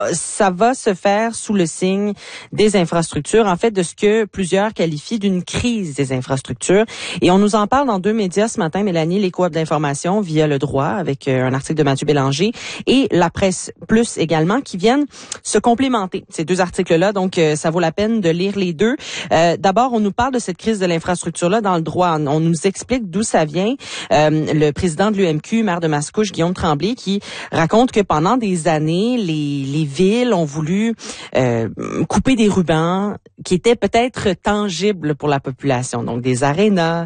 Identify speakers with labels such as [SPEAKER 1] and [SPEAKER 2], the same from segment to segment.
[SPEAKER 1] ça va se faire sous le signe des infrastructures, en fait, de ce que plusieurs qualifient d'une crise des infrastructures. Et on nous en parle dans 2 médias ce matin, Mélanie, les coop d'information via Le Droit, avec un article de Mathieu Bélanger, et La Presse Plus également, qui viennent se complémenter, ces 2 articles-là. Donc, ça vaut la peine de lire les 2. D'abord, on nous parle de cette crise de l'infrastructure-là dans Le Droit. On nous explique d'où ça vient. Le président de l'UMQ, maire de Mascouche, Guillaume Tremblay, qui raconte que pendant des années, les villes ont voulu couper des rubans qui étaient peut-être tangibles pour la population. Donc, des arénas,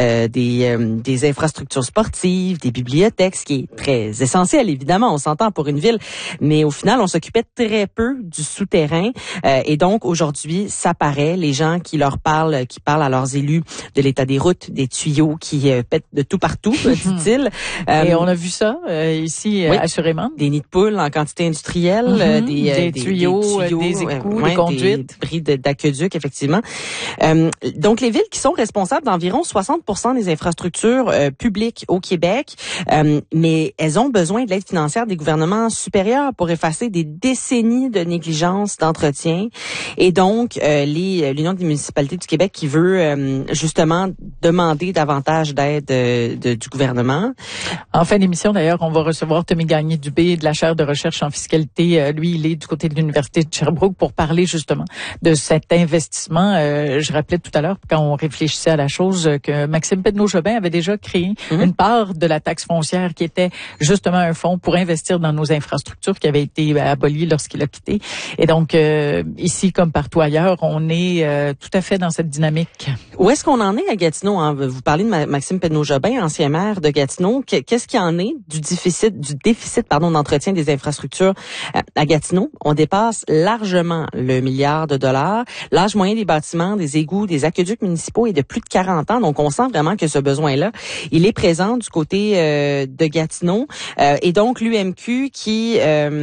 [SPEAKER 1] des infrastructures sportives, des bibliothèques, ce qui est très essentiel, évidemment, on s'entend pour une ville. Mais au final, on s'occupait très peu du souterrain. Et donc, aujourd'hui, ça paraît, les gens qui parlent à leurs élus de l'état des routes, des tuyaux qui pètent de tout partout, dit-il.
[SPEAKER 2] Et on a vu ça ici, oui, assurément.
[SPEAKER 1] Des nids de poules en quantité industrielle,
[SPEAKER 2] des tuyaux, des égouts, des conduites.
[SPEAKER 1] Des bris d'aqueduc, effectivement. Donc, les villes qui sont responsables d'environ 60% des infrastructures publiques au Québec, mais elles ont besoin de l'aide financière des gouvernements supérieurs pour effacer des décennies de négligence d'entretien. Et donc, l'Union des municipalités du Québec qui veut justement demander davantage d'aide du gouvernement.
[SPEAKER 2] En fin d'émission, d'ailleurs, on va recevoir Tommy Gagné-Dubé de la chaire de recherche en fiscalité. Lui, il est du côté de l'Université de Sherbrooke pour parler justement de cet investissement. Je rappelais tout à l'heure, quand on réfléchissait à la chose, que Maxime Pedneau-Jobin avait déjà créé une part de la taxe foncière qui était justement un fonds pour investir dans nos infrastructures qui avait été aboli lorsqu'il a quitté. Et donc, ici, comme partout ailleurs, on est tout à fait dans cette dynamique.
[SPEAKER 1] Où est-ce qu'on en est à Gatineau? Hein? Vous parlez de Maxime Pedneau-Jobin, ancien maire de Gatineau. Qu'est-ce qu'il en est du déficit d'entretien des infrastructures à Gatineau? On dépasse largement le milliard de dollars. L'âge moyen des bâtiments, des égouts, des aqueducs municipaux est de plus de 40 ans. Donc, on sent vraiment que ce besoin-là, il est présent du côté de Gatineau. Et donc, l'UMQ qui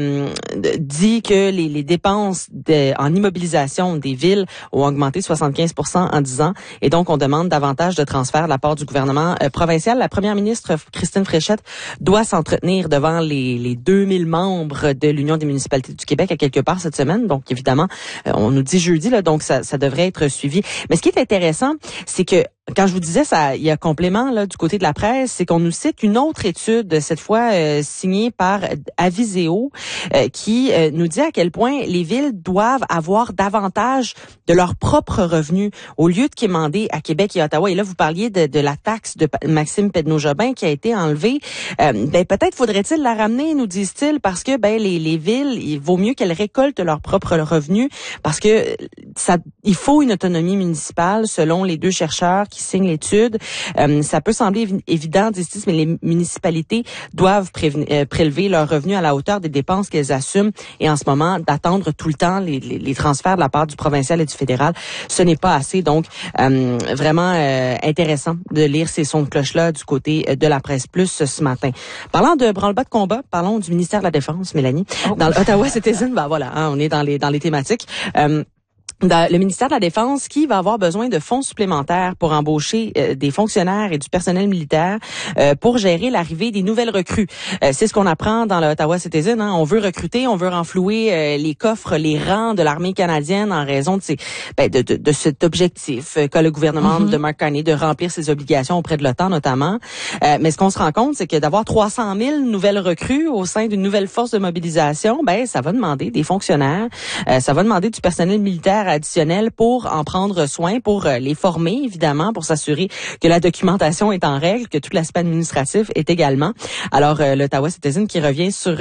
[SPEAKER 1] dit que les dépenses en immobilisation des villes ont augmenté 75% en 10 ans. Et donc, on demande davantage de transferts de la part du gouvernement provincial. La première ministre, Christine Fréchette, doit s'entretenir devant les 2000 membres de l'Union des municipalités du Québec à quelque part cette semaine. Donc, évidemment, on nous dit jeudi, là, donc ça devrait être suivi. Mais ce qui est intéressant, c'est que quand je vous disais ça, il y a complément là du côté de la presse, c'est qu'on nous cite une autre étude, cette fois signée par Aviseo, qui nous dit à quel point les villes doivent avoir davantage de leurs propres revenus au lieu de quémander à Québec et Ottawa. Et là, vous parliez de la taxe de Maxime Pedneau-Jobin qui a été enlevée. Peut-être faudrait-il la ramener, nous disent-ils, parce que les villes, il vaut mieux qu'elles récoltent leurs propres revenus, parce que il faut une autonomie municipale selon les 2 chercheurs qui signent l'étude. Ça peut sembler évident, disent-ils, mais les municipalités doivent prélever leurs revenus à la hauteur des dépenses qu'elles assument. Et en ce moment, d'attendre tout le temps les transferts de la part du provincial et du fédéral, ce n'est pas assez. Donc, vraiment intéressant de lire ces sons de cloche-là du côté de la Presse Plus ce matin. Parlant de branle-bas de combat, parlons du ministère de la Défense, Mélanie. Dans l'Ottawa Citizen, voilà, on est dans les thématiques. Le ministère de la Défense qui va avoir besoin de fonds supplémentaires pour embaucher des fonctionnaires et du personnel militaire pour gérer l'arrivée des nouvelles recrues. C'est ce qu'on apprend dans l'Ottawa Citizen. Hein. On veut recruter, on veut renflouer les coffres, les rangs de l'armée canadienne en raison de cet objectif qu'a le gouvernement de Mark Carney de remplir ses obligations auprès de l'OTAN notamment. Mais ce qu'on se rend compte, c'est que d'avoir 300 000 nouvelles recrues au sein d'une nouvelle force de mobilisation, ça va demander des fonctionnaires, ça va demander du personnel militaire additionnel pour en prendre soin, pour les former, évidemment, pour s'assurer que la documentation est en règle, que tout l'aspect administratif est également. Alors, l'Ottawa Citizen qui revient sur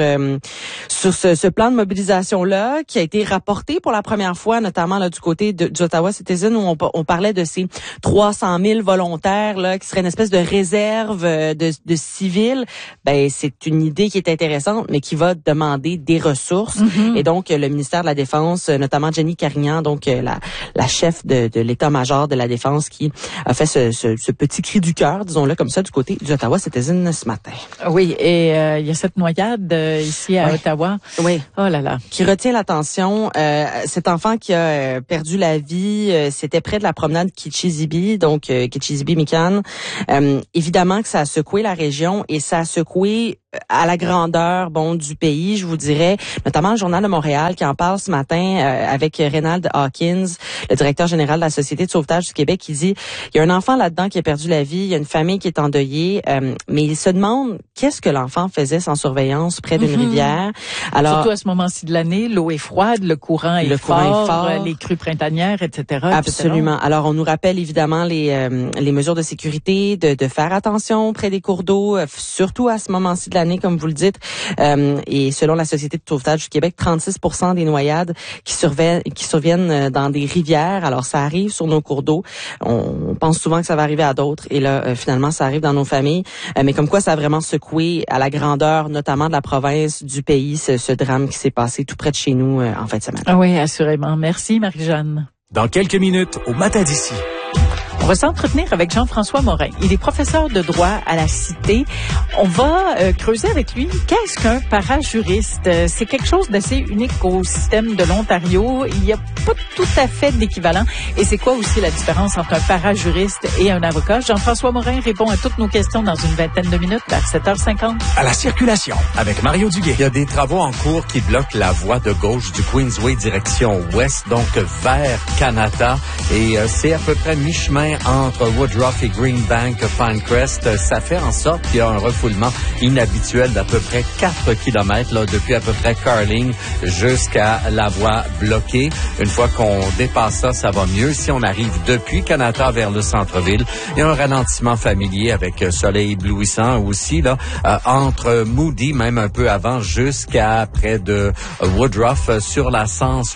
[SPEAKER 1] ce plan de mobilisation-là, qui a été rapporté pour la première fois, notamment là du côté du Ottawa Citizen, où on parlait de ces 300 000 volontaires là, qui seraient une espèce de réserve de civils. C'est une idée qui est intéressante, mais qui va demander des ressources. Et donc, le ministère de la Défense, notamment Jenny Carignan, donc la chef de l'état-major de la Défense, qui a fait ce petit cri du cœur, disons-le comme ça, du côté du Ottawa Citizen ce matin.
[SPEAKER 2] Oui, et il y a cette noyade ici à Ottawa.
[SPEAKER 1] Oui.
[SPEAKER 2] Oh là là.
[SPEAKER 1] Qui retient l'attention. Cet enfant qui a perdu la vie, c'était près de la promenade Kitchissippi, donc Kitchissippi-Mikan. Évidemment que ça a secoué la région et ça a secoué à la grandeur du pays, je vous dirais, notamment le Journal de Montréal qui en parle ce matin avec Reynald Hawkins, le directeur général de la Société de sauvetage du Québec, qui dit il y a un enfant là-dedans qui a perdu la vie, il y a une famille qui est endeuillée, mais il se demande qu'est-ce que l'enfant faisait sans surveillance près d'une rivière. Alors,
[SPEAKER 2] surtout à ce moment-ci de l'année, l'eau est froide, le courant est fort, les crues printanières, etc.
[SPEAKER 1] Absolument. Etc. Alors, on nous rappelle évidemment les mesures de sécurité, de faire attention près des cours d'eau, surtout à ce moment-ci de l'année, comme vous le dites. Et selon la Société de sauvetage du Québec, 36% des noyades qui surviennent dans des rivières. Alors, ça arrive sur nos cours d'eau. On pense souvent que ça va arriver à d'autres. Et là, finalement, ça arrive dans nos familles. Mais comme quoi, ça a vraiment secoué à la grandeur, notamment de la province, du pays, ce drame qui s'est passé tout près de chez nous en fin de semaine.
[SPEAKER 2] Oui, assurément. Merci, Marie-Jeanne.
[SPEAKER 3] Dans quelques minutes, au Matin d'ici.
[SPEAKER 2] On va s'entretenir avec Jean-François Morin. Il est professeur de droit à la Cité. On va creuser avec lui qu'est-ce qu'un parajuriste. C'est quelque chose d'assez unique au système de l'Ontario. Il n'y a pas tout à fait d'équivalent. Et c'est quoi aussi la différence entre un parajuriste et un avocat? Jean-François Morin répond à toutes nos questions dans une vingtaine de minutes vers 7h50.
[SPEAKER 3] À la circulation avec Mario Duguay.
[SPEAKER 4] Il y a des travaux en cours qui bloquent la voie de gauche du Queensway direction ouest, donc vers Kanata. Et c'est à peu près mi-chemin entre Woodruff et Greenbank, Pinecrest. Ça fait en sorte qu'il y a un refoulement inhabituel d'à peu près 4 kilomètres là, depuis à peu près Carling jusqu'à la voie bloquée. Une fois qu'on dépasse ça, ça va mieux. Si on arrive depuis Kanata vers le centre-ville, il y a un ralentissement familier avec soleil éblouissant aussi là entre Moody, même un peu avant, jusqu'à près de Woodruff sur la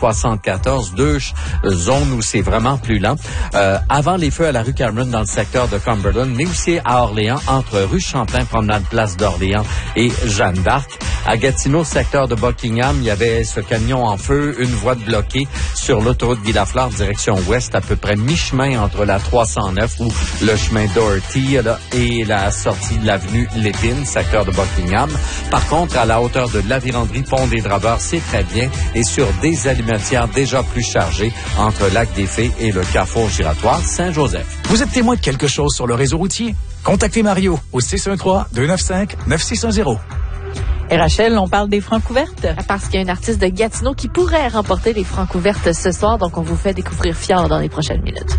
[SPEAKER 4] 174. Deux zones où c'est vraiment plus lent. Avant les feux à la rue Cameron dans le secteur de Cumberland, mais aussi à Orléans, entre rue Champlain, promenade Place d'Orléans et Jeanne d'Arc. À Gatineau, secteur de Buckingham, il y avait ce camion en feu, une voie bloquée sur l'autoroute Guy-Lafleur, direction ouest, à peu près mi-chemin entre la 309 ou le chemin Doherty là, et la sortie de l'avenue Lépine, secteur de Buckingham. Par contre, à la hauteur de l'Aviranderie, pont des Draveurs, c'est très bien, et sur des alimentières déjà plus chargées entre Lac-des-Fées et le Carrefour giratoire Saint-Joseph.
[SPEAKER 3] Vous êtes témoin de quelque chose sur le réseau routier? Contactez Mario au 613-295-9610.
[SPEAKER 2] Et Rachel, on parle des francs ouvertes.
[SPEAKER 5] Parce qu'il y a une artiste de Gatineau qui pourrait remporter les francs ouvertes ce soir, donc on vous fait découvrir Fjord dans les prochaines minutes.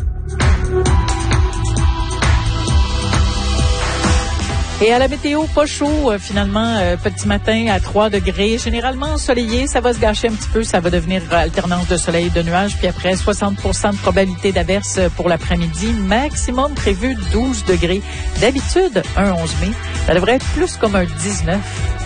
[SPEAKER 2] Et à la météo, pas chaud, finalement, petit matin à 3 degrés. Généralement ensoleillé, ça va se gâcher un petit peu, ça va devenir alternance de soleil et de nuages. Puis après, 60% de probabilité d'averse pour l'après-midi. Maximum prévu 12 degrés. D'habitude, un 11 mai, ça devrait être plus comme un 19.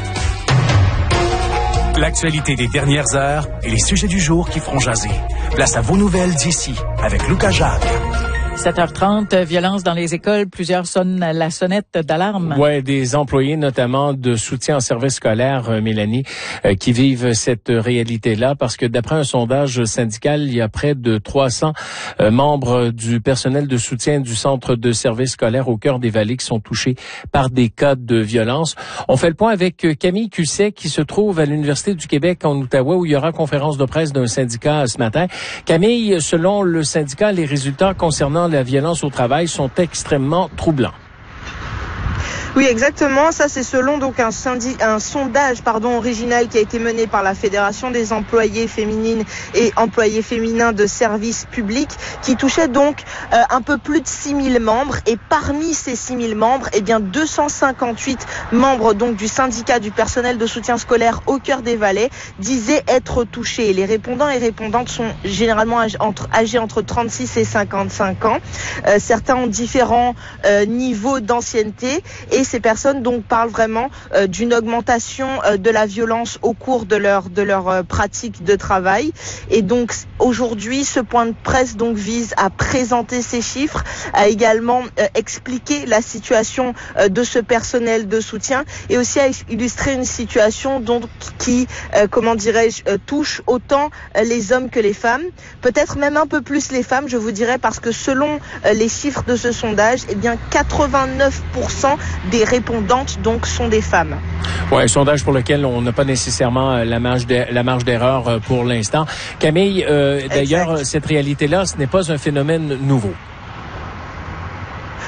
[SPEAKER 3] L'actualité des dernières heures et les sujets du jour qui feront jaser. Place à vos nouvelles d'ici avec Lucas Jacques.
[SPEAKER 2] 7h30, violence dans les écoles. Plusieurs sonnent la sonnette d'alarme.
[SPEAKER 6] Ouais, des employés notamment de soutien en service scolaire, Mélanie, qui vivent cette réalité-là parce que d'après un sondage syndical, il y a près de 300 membres du personnel de soutien du centre de service scolaire au cœur des Vallées qui sont touchés par des cas de violence. On fait le point avec Camille Cusset qui se trouve à l'Université du Québec en Outaouais où il y aura conférence de presse d'un syndicat ce matin. Camille, selon le syndicat, les résultats concernant la violence au travail sont extrêmement troublants.
[SPEAKER 7] Oui, exactement. Ça, c'est selon donc un sondage original qui a été mené par la Fédération des employés féminines et employés féminins de services publics qui touchait donc un peu plus de 6000 membres. Et parmi ces 6000 membres, 258 membres donc du syndicat du personnel de soutien scolaire au cœur des Vallées disaient être touchés. Les répondants et répondantes sont généralement âgés entre 36 et 55 ans. Certains ont différents niveaux d'ancienneté et ces personnes donc parlent vraiment d'une augmentation de la violence au cours de leur pratique de travail. Et donc aujourd'hui, ce point de presse donc vise à présenter ces chiffres, à également expliquer la situation de ce personnel de soutien et aussi à illustrer une situation donc qui touche autant les hommes que les femmes, peut-être même un peu plus les femmes, je vous dirais, parce que selon les chiffres de ce sondage, 89% des répondantes donc sont des femmes.
[SPEAKER 6] Ouais, un sondage pour lequel on n'a pas nécessairement la marge d'erreur pour l'instant. Camille, d'ailleurs, cette réalité-là, ce n'est pas un phénomène nouveau.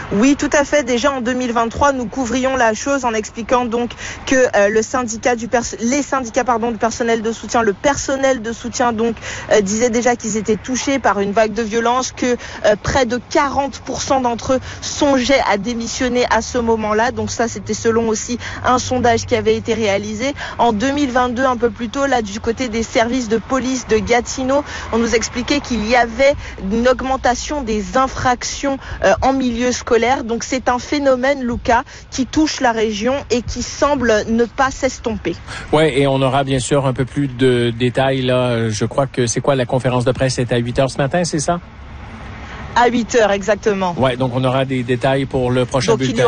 [SPEAKER 7] Oui, tout à fait. Déjà en 2023, nous couvrions la chose en expliquant donc que les syndicats du personnel de soutien, le personnel de soutien donc disait déjà qu'ils étaient touchés par une vague de violence, que près de 40% d'entre eux songeaient à démissionner à ce moment-là. Donc ça, c'était selon aussi un sondage qui avait été réalisé. En 2022, un peu plus tôt, là, du côté des services de police de Gatineau, on nous expliquait qu'il y avait une augmentation des infractions en milieu scolaire. Donc c'est un phénomène, Lucas, qui touche la région et qui semble ne pas s'estomper.
[SPEAKER 6] Ouais, et on aura bien sûr un peu plus de détails là. Je crois que c'est quoi la conférence de presse? C'est à 8h ce matin, c'est ça?
[SPEAKER 7] À 8h, exactement.
[SPEAKER 6] Ouais, donc on aura des détails pour le prochain bulletin.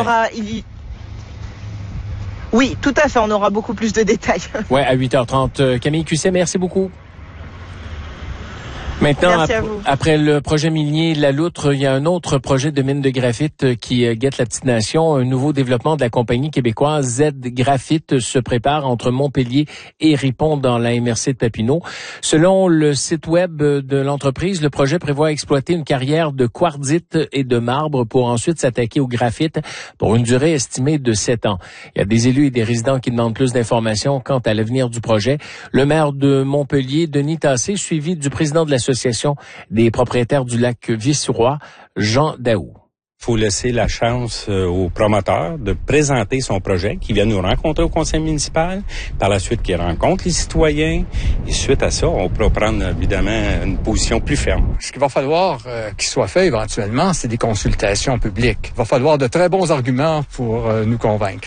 [SPEAKER 7] Oui, tout à fait, on aura beaucoup plus de détails.
[SPEAKER 6] Ouais, à 8h30. Camille Cusset, merci beaucoup. Maintenant, après le projet minier La Loutre, il y a un autre projet de mine de graphite qui guette la petite nation. Un nouveau développement de la compagnie québécoise Z Graphite se prépare entre Montpellier et Ripon dans la MRC de Papineau. Selon le site web de l'entreprise, le projet prévoit exploiter une carrière de quartzite et de marbre pour ensuite s'attaquer au graphite pour une durée estimée de 7 ans. Il y a des élus et des résidents qui demandent plus d'informations quant à l'avenir du projet. Le maire de Montpellier, Denis Tassé, suivi du président de l'Association des propriétaires du lac Vice-Roi, Jean Daou.
[SPEAKER 8] Il faut laisser la chance au promoteur de présenter son projet, qui vient nous rencontrer au conseil municipal, par la suite qu'il rencontre les citoyens, et suite à ça, on pourra prendre évidemment une position plus ferme.
[SPEAKER 9] Ce qu'il va falloir qu'il soit fait éventuellement, c'est des consultations publiques. Il va falloir de très bons arguments pour nous convaincre.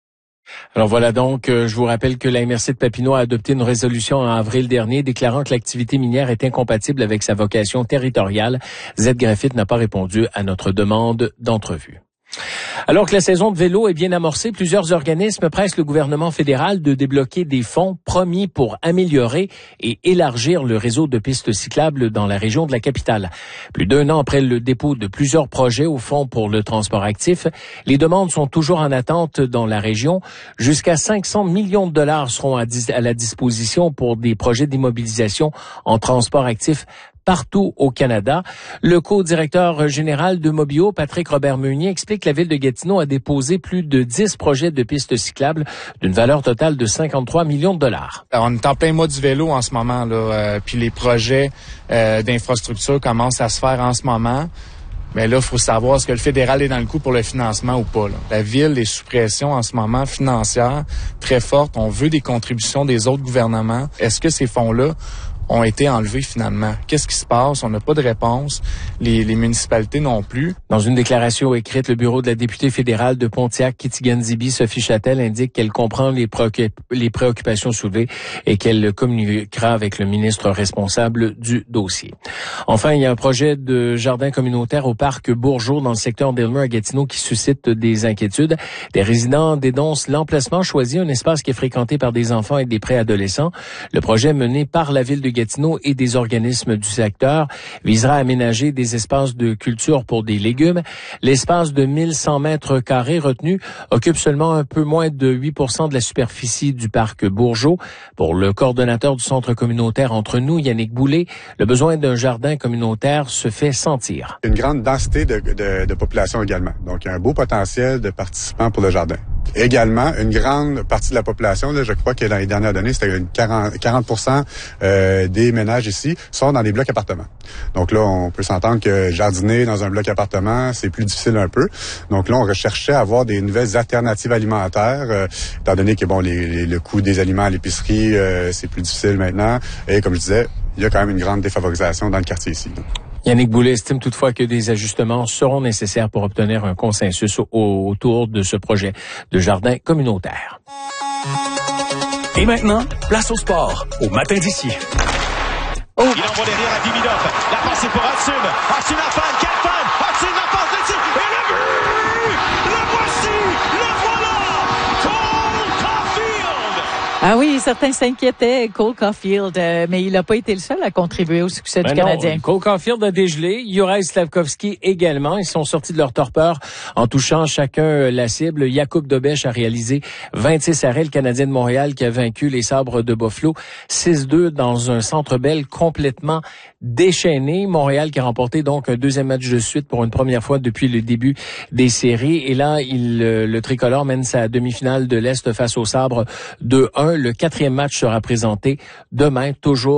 [SPEAKER 6] Alors voilà donc, je vous rappelle que la MRC de Papineau a adopté une résolution en avril dernier déclarant que l'activité minière est incompatible avec sa vocation territoriale. Z Graphite n'a pas répondu à notre demande d'entrevue. Alors que la saison de vélo est bien amorcée, plusieurs organismes pressent le gouvernement fédéral de débloquer des fonds promis pour améliorer et élargir le réseau de pistes cyclables dans la région de la capitale. Plus d'un an après le dépôt de plusieurs projets au Fonds pour le transport actif, les demandes sont toujours en attente dans la région. Jusqu'à 500 millions de dollars seront à la disposition pour des projets d'immobilisation en transport actif partout au Canada. Le co-directeur général de Mobio, Patrick Robert-Meunier, explique que la ville de Gatineau a déposé plus de 10 projets de pistes cyclables d'une valeur totale de 53 millions de dollars.
[SPEAKER 10] On est en plein mois du vélo en ce moment, là, puis les projets d'infrastructure commencent à se faire en ce moment. Mais là, il faut savoir est-ce que le fédéral est dans le coup pour le financement ou pas. Là. La ville est sous pression en ce moment financière très forte. On veut des contributions des autres gouvernements. Est-ce que ces fonds-là ont été enlevés finalement? Qu'est-ce qui se passe? On n'a pas de réponse. Les municipalités non plus.
[SPEAKER 6] Dans une déclaration écrite, le bureau de la députée fédérale de Pontiac-Kitigan-Zibi, Sophie Châtel, indique qu'elle comprend les préoccupations soulevées et qu'elle communiquera avec le ministre responsable du dossier. Enfin, il y a un projet de jardin communautaire au parc Bourgeot dans le secteur d'Aylmer à Gatineau qui suscite des inquiétudes. Des résidents dénoncent l'emplacement choisi, un espace qui est fréquenté par des enfants et des préadolescents. Le projet mené par la ville de Gatineau et des organismes du secteur visera à aménager des espaces de culture pour des légumes. L'espace de 1100 mètres carrés retenu occupe seulement un peu moins de 8% de la superficie du parc Bourgeot. Pour le coordonnateur du centre communautaire Entre nous, Yannick Boulay, le besoin d'un jardin communautaire se fait sentir.
[SPEAKER 11] Une grande densité de population également. Donc, il y a un beau potentiel de participants pour le jardin. Également, une grande partie de la population, là, je crois que dans les dernières données, c'était 40% des ménages ici sont dans des blocs appartements. Donc là, on peut s'entendre que jardiner dans un bloc appartement, c'est plus difficile un peu. Donc là, on recherchait à avoir des nouvelles alternatives alimentaires, étant donné que bon, le coût des aliments à l'épicerie, c'est plus difficile maintenant. Et comme je disais, il y a quand même une grande défavorisation dans le quartier ici.
[SPEAKER 6] Yannick Boulay estime toutefois que des ajustements seront nécessaires pour obtenir un consensus autour de ce projet de jardin communautaire.
[SPEAKER 3] Et maintenant, place au sport, au matin d'ici.
[SPEAKER 12] Il envoie derrière à Dividov. La passe est pour Hudson. Hudson à Fan. Quelle Fan? Hudson la passe de tir. Et le but! Le voici! Le voilà! Cole Caulfield!
[SPEAKER 2] Ah oui, certains s'inquiétaient, Cole Caulfield, mais il n'a pas été le seul à contribuer au succès du Canadien.
[SPEAKER 6] Cole Caulfield a dégelé, Juraj Slafkovský également. Ils sont sortis de leur torpeur en touchant chacun la cible. Jakub Dobeš a réalisé 26 arrêts. Le Canadien de Montréal qui a vaincu les Sabres de Buffalo 6-2 dans un Centre Bell complètement déchaîné. Montréal qui a remporté donc un deuxième match de suite pour une première fois depuis le début des séries. Et là, le tricolore mène sa demi-finale de l'Est face aux Sabres 2-1. Le 4e match sera présenté demain, toujours